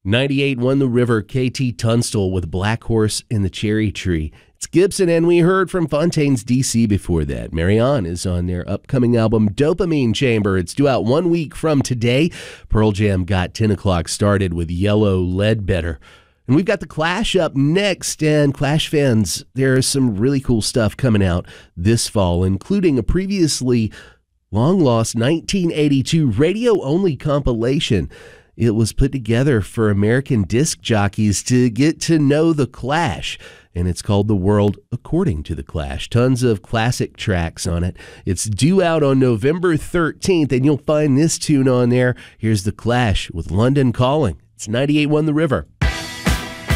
98 won the River, KT Tunstall with Black Horse in the Cherry Tree. It's Gibson, and we heard from Fontaines DC before that. Marianne is on their upcoming album Dopamine Chamber. It's due out 1 week from today. Pearl Jam got 10 o'clock started with Yellow Ledbetter. And we've got The Clash up next, and Clash fans, there's some really cool stuff coming out this fall, including a previously long-lost 1982 radio-only compilation. It was put together for American disc jockeys to get to know The Clash, and it's called The World According to The Clash. Tons of classic tracks on it. It's due out on November 13th, and you'll find this tune on there. Here's The Clash with London Calling. It's 98.1 The River.